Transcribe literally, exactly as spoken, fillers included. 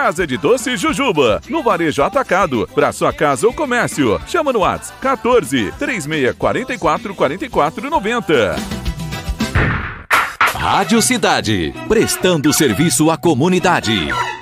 Casa de Doce Jujuba, no Varejo Atacado, para sua casa ou comércio. Chama no WhatsApp quatorze, três seis quatro quatro, quatro quatro nove zero. Rádio Cidade, prestando serviço à comunidade.